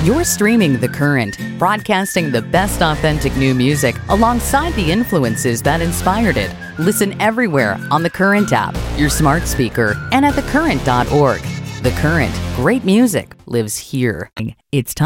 You're streaming The Current, broadcasting the best authentic new music alongside the influences that inspired it. Listen everywhere on the Current app, your smart speaker, and at thecurrent.org. The Current, great music lives here. It's time.